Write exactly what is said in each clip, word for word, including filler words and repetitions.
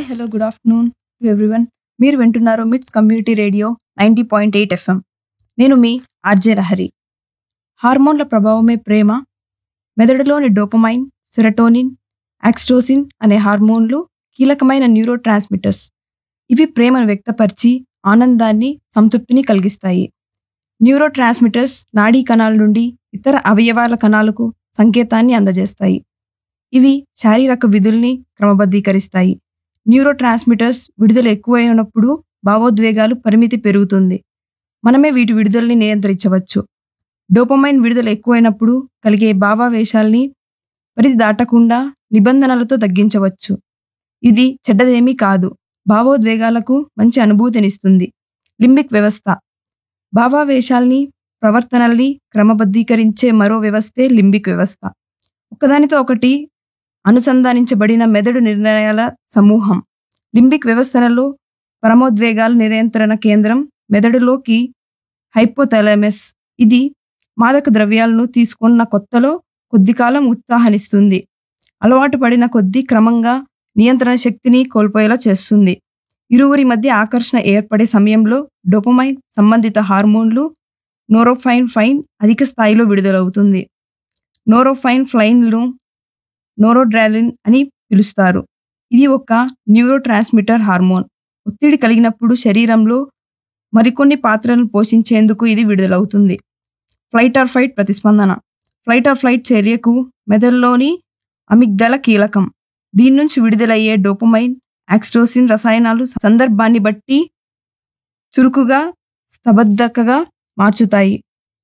Hello good afternoon to everyone. మీరు వింటున్నారు మిట్స్ community radio ninety point eight FM. నేను మీ ఆర్జే లహరి. హార్మోన్ల ప్రభావమే ప్రేమ. మెదడులోని డోపమైన్, సెరటోనిన్, ఆక్సిటోసిన్ అనే హార్మోన్లు కీలకమైన న్యూరో ట్రాన్స్మిటర్స్. ఇవి ప్రేమను వ్యక్తపరిచి ఆనందాన్ని, సంతృప్తిని కలిగిస్తాయి. న్యూరో ట్రాన్స్మిటర్స్ నాడీ కణాల నుండి ఇతర అవయవాల కణాలకు సంకేతాన్ని అందజేస్తాయి. ఇవి శారీరక విధుల్ని క్రమబద్ధీకరిస్తాయి. న్యూరో ట్రాన్స్మిటర్స్ విడుదల ఎక్కువైనప్పుడు భావోద్వేగాలు పరిమితి పెరుగుతుంది. మనమే వీటి విడుదలని నియంత్రించవచ్చు. డోపమైన్ విడుదల ఎక్కువైనప్పుడు కలిగే భావావేశాల్ని పరిధి దాటకుండా నిబంధనలతో తగ్గించవచ్చు. ఇది చెడ్డదేమీ కాదు, భావోద్వేగాలకు మంచి అనుభూతినిస్తుంది. లింబిక్ వ్యవస్థ భావావేశాల్ని, ప్రవర్తనల్ని క్రమబద్ధీకరించే మరో వ్యవస్థే లింబిక్ వ్యవస్థ. ఒకదానితో ఒకటి అనుసంధానించబడిన మెదడు నిర్ణయాల సమూహం. లింబిక్ వ్యవస్థలలో పరమోద్వేగాల నియంత్రణ కేంద్రం మెదడులోకి హైపోథాలమస్. ఇది మాదక ద్రవ్యాలను తీసుకున్న కొత్తలో కొద్దికాలం ఉత్సాహాన్నిస్తుంది. అలవాటు పడిన కొద్దీ క్రమంగా నియంత్రణ శక్తిని కోల్పోయేలా చేస్తుంది. ఇరువురి మధ్య ఆకర్షణ ఏర్పడే సమయంలో డోపమైన్ సంబంధిత హార్మోన్లు నోరోఫైన్ ఫైన్ అధిక స్థాయిలో విడుదలవుతుంది. నోరోఫైన్ ఫ్లైన్ను నోరోడ్రాలిన్ అని పిలుస్తారు. ఇది ఒక న్యూరో ట్రాన్స్మిటర్ హార్మోన్. ఒత్తిడి కలిగినప్పుడు శరీరంలో మరికొన్ని పాత్రలను పోషించేందుకు ఇది విడుదలవుతుంది. ఫ్లైట్ ఆర్ ఫైట్ ప్రతిస్పందన. ఫ్లైట్ ఆర్ ఫ్లైట్ చర్యకు మెదడులోని అమిగ్దల కీలకం. దీని నుంచి విడుదలయ్యే డోపమైన్, ఆక్సిటోసిన్ రసాయనాలు సందర్భాన్ని బట్టి చురుకుగా, స్తబ్దతగా మార్చుతాయి.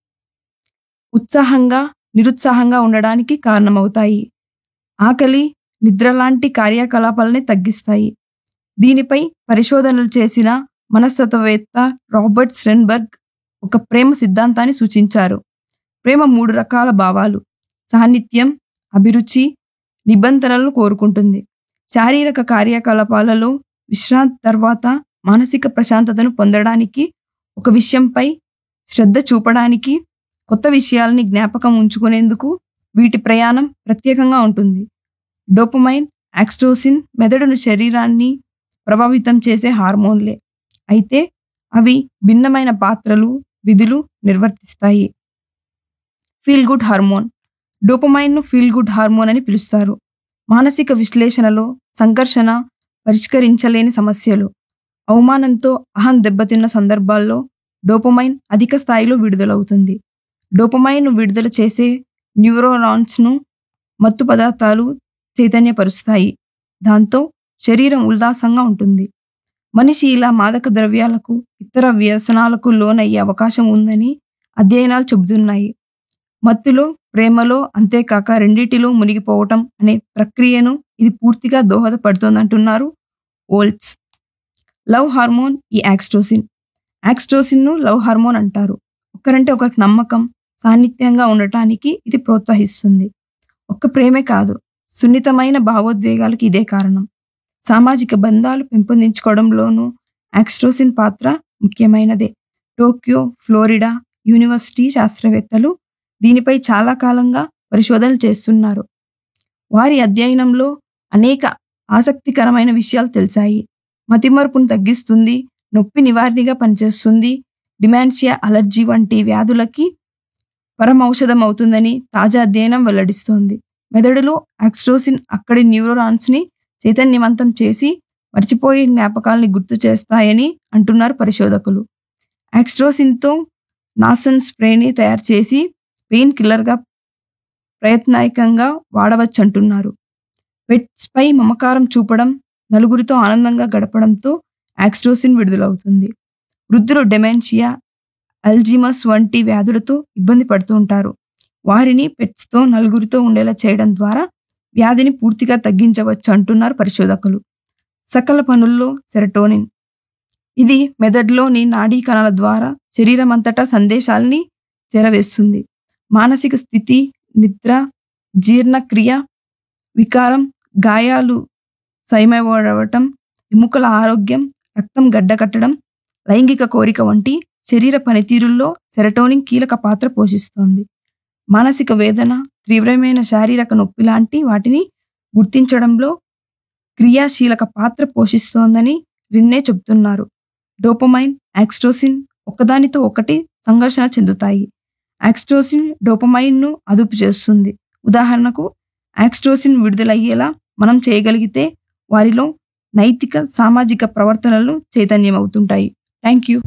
ఉత్సాహంగా, నిరుత్సాహంగా ఉండడానికి కారణమవుతాయి. ఆకలి, నిద్ర లాంటి కార్యకలాపాలని తగ్గిస్తాయి. దీనిపై పరిశోధనలు చేసిన మనస్తత్వవేత్త రాబర్ట్ స్టెర్న్బర్గ్ ఒక ప్రేమ సిద్ధాంతాన్ని సూచించారు. ప్రేమ మూడు రకాల భావాలు, సాన్నిధ్యం, అభిరుచి, నిబంధనలను కోరుకుంటుంది. శారీరక కార్యకలాపాలలో విశ్రాంతి తర్వాత మానసిక ప్రశాంతతను పొందడానికి, ఒక విషయంపై శ్రద్ధ చూపడానికి, కొత్త విషయాలని జ్ఞాపకం ఉంచుకునేందుకు వీటి ప్రయాణం ప్రత్యేకంగా ఉంటుంది. డోపమైన్, ఆక్సిటోసిన్ మెదడును, శరీరాన్ని ప్రభావితం చేసే హార్మోన్లే. అయితే అవి భిన్నమైన పాత్రలు, విధులు నిర్వర్తిస్తాయి. Feel good hormone. డోపమైన్ను feel good hormone అని పిలుస్తారు. మానసిక విశ్లేషణలో సంఘర్షణ, పరిష్కరించలేని సమస్యలు, అవమానంతో అహం దెబ్బతిన్న సందర్భాల్లో డోపమైన్ అధిక స్థాయిలో విడుదలవుతుంది. డోపమైన్ను విడుదల చేసే న్యూరోనాన్స్ను మత్తు పదార్థాలు చైతన్యపరుస్తాయి. దాంతో శరీరం ఉల్లాసంగా ఉంటుంది. మనిషి ఇలా మాదక ద్రవ్యాలకు, ఇతర వ్యసనాలకు లోనయ్యే అవకాశం ఉందని అధ్యయనాలు చెబుతున్నాయి. మత్తులో, ప్రేమలో, అంతేకాక రెండిటిలో మునిగిపోవటం అనే ప్రక్రియను ఇది పూర్తిగా దోహదపడుతోందంటున్నారు ఓల్ట్స్. లవ్ హార్మోన్ ఈ ఆక్సిటోసిన్. ఆక్సిటోసిన్ను లవ్ హార్మోన్ అంటారు. ఒకరంటే ఒకరికి నమ్మకం, సాన్నిధ్యంగా ఉండటానికి ఇది ప్రోత్సహిస్తుంది. ఒక్క ప్రేమే కాదు, సున్నితమైన భావోద్వేగాలకు ఇదే కారణం. సామాజిక బంధాలు పెంపొందించుకోవడంలోనూ ఆక్సిటోసిన్ పాత్ర ముఖ్యమైనదే. టోక్యో, ఫ్లోరిడా యూనివర్సిటీ శాస్త్రవేత్తలు దీనిపై చాలా కాలంగా పరిశోధనలు చేస్తున్నారు. వారి అధ్యయనంలో అనేక ఆసక్తికరమైన విషయాలు తెలిసాయి. మతిమరుపును తగ్గిస్తుంది, నొప్పి నివారణగా పనిచేస్తుంది, డిమెన్షియా, అలర్జీ వంటి వ్యాధులకి పరమౌషధం అవుతుందని తాజా అధ్యయనం వెల్లడిస్తోంది. మెదడులో ఆక్సిటోసిన్ అక్కడి న్యూరాన్స్ని చైతన్యవంతం చేసి మర్చిపోయే జ్ఞాపకాలని గుర్తు చేస్తాయని అంటున్నారు పరిశోధకులు. ఆక్సిటోసిన్తో నాసన్ స్ప్రేని తయారు చేసి పెయిన్ కిల్లర్గా ప్రయత్నాయకంగా వాడవచ్చంటున్నారు. పెట్స్పై మమకారం చూపడం, నలుగురితో ఆనందంగా గడపడంతో ఆక్సిటోసిన్ విడుదలవుతుంది. వృద్ధులు డెమెన్షియా, అల్జీమస్ వంటి వ్యాధులతో ఇబ్బంది పడుతూ ఉంటారు. వారిని పెట్స్తో, నలుగురితో ఉండేలా చేయడం ద్వారా వ్యాధిని పూర్తిగా తగ్గించవచ్చు అంటున్నారు పరిశోధకులు. సకల పనుల్లో సెరటోనిన్. ఇది మెదడులోని నాడీ కణాల ద్వారా శరీరం అంతటా సందేశాలని చేరవేస్తుంది. మానసిక స్థితి, నిద్ర, జీర్ణక్రియ, వికారం, గాయాలు సైమవడవటం, ఎముకల ఆరోగ్యం, రక్తం గడ్డకట్టడం, లైంగిక కోరిక వంటి శరీర పనితీరుల్లో సెరటోనిన్ కీలక పాత్ర పోషిస్తోంది. మానసిక వేదన, తీవ్రమైన శారీరక నొప్పి లాంటి వాటిని గుర్తించడంలో క్రియాశీలక పాత్ర పోషిస్తోందని రిన్నే చెబుతున్నారు. డోపమైన్, ఆక్సిటోసిన్ ఒకదానితో ఒకటి సంఘర్షణ చెందుతాయి. ఆక్సిటోసిన్ డోపమైన్ను అదుపు చేస్తుంది. ఉదాహరణకు ఆక్సిటోసిన్ విడుదలయ్యేలా మనం చేయగలిగితే వారిలో నైతిక, సామాజిక ప్రవర్తనలు చైతన్యమవుతుంటాయి. Thank you.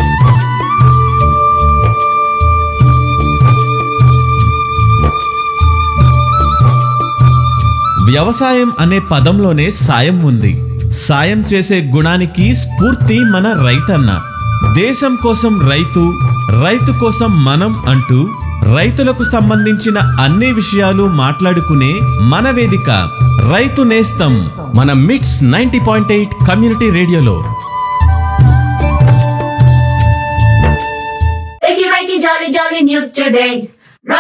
వ్యవసాయం అనే పదంలోనే సాయం ఉంది. సాయం చేసే గుణానికి స్ఫూర్తి మన రైతన్న. దేశం కోసం రైతు, రైతు కోసం మనం అంటూ రైతులకు సంబంధించిన అన్ని విషయాలు మాట్లాడుకునే మన వేదిక రైతు నేస్తం మన మిట్స్ నైంటీ పాయింట్ ఎయిట్ కమ్యూనిటీ రేడియోలో. Wakey wakey jolly jolly new today.